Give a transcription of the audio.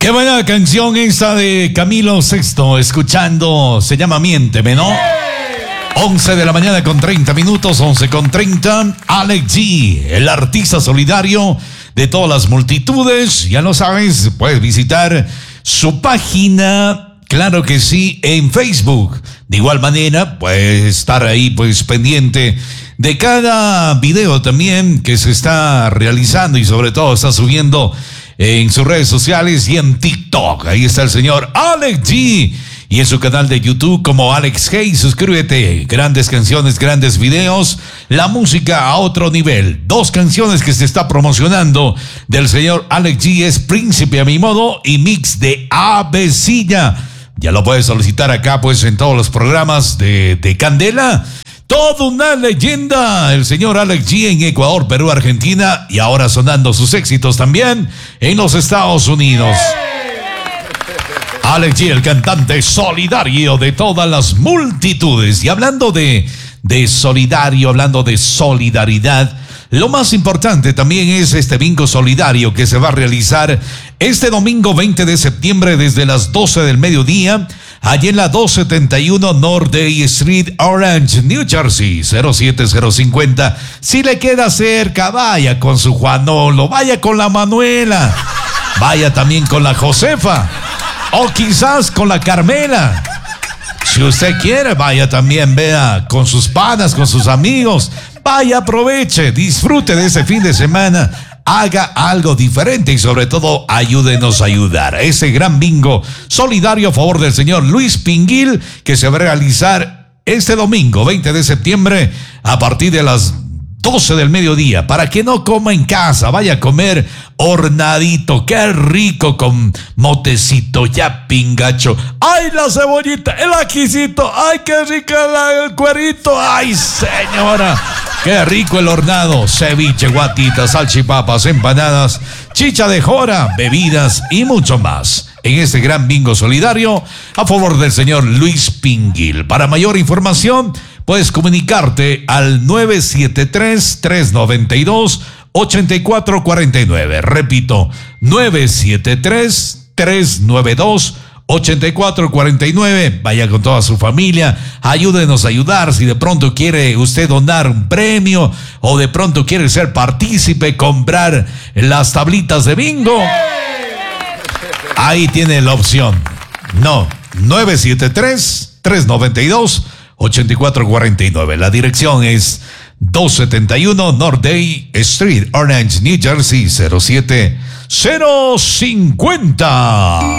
Qué buena canción esta de Camilo Sesto, escuchando, se llama Miénteme, ¿no? 11 de la mañana con 30 minutos, 11 con 30. Alex G, el artista solidario de todas las multitudes. Ya lo sabes, puedes visitar su página, claro que sí, en Facebook. De igual manera, puedes estar ahí pues pendiente de cada video también que se está realizando y sobre todo está subiendo en sus redes sociales y en TikTok. Ahí está el señor Alex G. Y en su canal de YouTube como Alex G. Suscríbete. Grandes canciones, grandes videos. La música a otro nivel. 2 canciones que se está promocionando del señor Alex G. Es Príncipe a mi modo y Mix de Avecilla. Ya lo puedes solicitar acá pues en todos los programas de Candela. Toda una leyenda, el señor Alex G en Ecuador, Perú, Argentina y ahora sonando sus éxitos también en los Estados Unidos. Alex G, el cantante solidario de todas las multitudes. Y hablando de solidario, hablando de solidaridad, lo más importante también es este bingo solidario que se va a realizar este domingo 20 de septiembre desde las 12 del mediodía. Allí en la 271 North Day Street, Orange, New Jersey, 07050. Si le queda cerca, vaya con su Juanolo, vaya con la Manuela, vaya también con la Josefa, o quizás con la Carmela. Si usted quiere, vaya también, vea, con sus panas, con sus amigos. Vaya, aproveche, disfrute de ese fin de semana. Haga algo diferente y sobre todo ayúdenos a ayudar a ese gran bingo solidario a favor del señor Luis Pinguil que se va a realizar este domingo 20 de septiembre a partir de las 12 del mediodía. Para que no coma en casa, vaya a comer hornadito, qué rico con motecito ya pingacho. ¡Ay, la cebollita, el ajicito! ¡Ay, qué rica el cuerito! ¡Ay, señora! ¡Qué rico el hornado! Ceviche, guatitas, salchipapas, empanadas, chicha de jora, bebidas y mucho más. En este gran bingo solidario a favor del señor Luis Pinguil. Para mayor información, puedes comunicarte al 973-392-8449. Repito, 973-392-8449. Vaya con toda su familia, ayúdenos a ayudar. Si de pronto quiere usted donar un premio o de pronto quiere ser partícipe, comprar las tablitas de bingo, ahí tiene la opción. No, 973-392-8449. La dirección es 271 North Day Street, Orange, New Jersey, 07050.